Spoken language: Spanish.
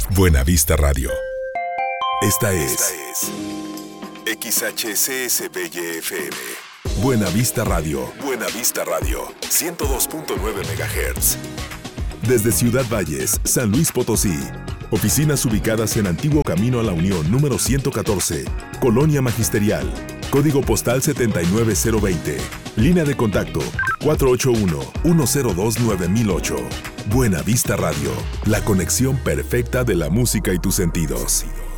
Buena Vista Radio. Esta es XHCSBY-FM. Buena Vista Radio. Buena Vista Radio. 102.9 MHz. Desde Ciudad Valles, San Luis Potosí. Oficinas ubicadas en Antiguo Camino a la Unión número 114, Colonia Magisterial. Código postal 79020. Línea de contacto 481-102-9008. Buena Vista Radio. La conexión perfecta de la música y tus sentidos.